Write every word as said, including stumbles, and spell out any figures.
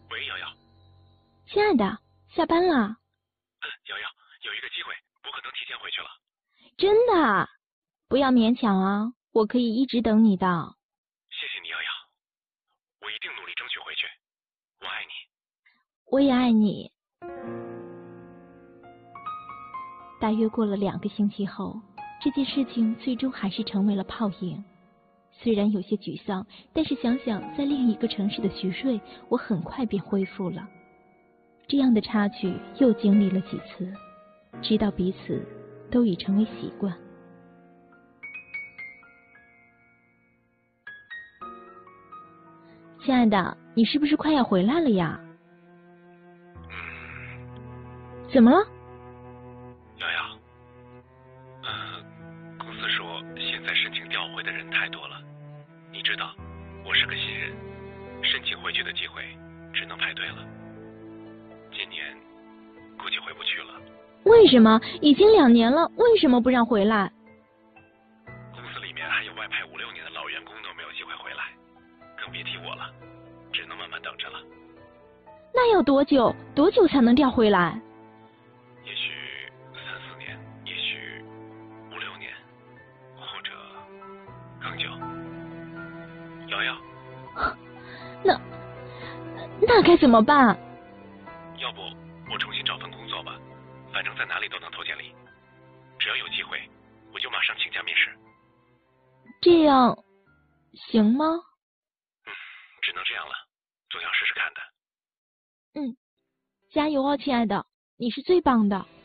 喂，瑶瑶。 亲爱的，下班了。 嗯，瑶瑶，有一个机会，我可能提前回去了。 真的？不要勉强啊，我可以一直等你的。 谢谢你，瑶瑶，我一定努力争取回去。我爱你。 我也爱你。大约过了两个星期后，这件事情最终还是成为了泡影。虽然有些沮丧，但是想想在另一个城市的徐瑞，我很快便恢复了。这样的插曲又经历了几次，直到彼此都已成为习惯。亲爱的，你是不是快要回来了呀？ 嗯。 怎么了？ 瑶瑶，呃，公司说现在申请调回的人太多了，你知道，我是个新人，申请回去的机会只能排队了。今年估计回不去了。 为什么？已经两年了，为什么不让回来？ 公司里面还有外派五六年的老员工都没有机会回来，更别提我了，只能慢慢等着了。 那要多久？多久才能调回来？ 也许三四年，也许五六年，或者更久。瑶瑶， 那那该怎么办？ 要不我重新找份工作吧，反正在哪里都能投简历，只要有机会，我就马上请假面试。 这样行吗？ 嗯，只能这样了，总要试试看的。 嗯，加油哦，亲爱的，你是最棒的。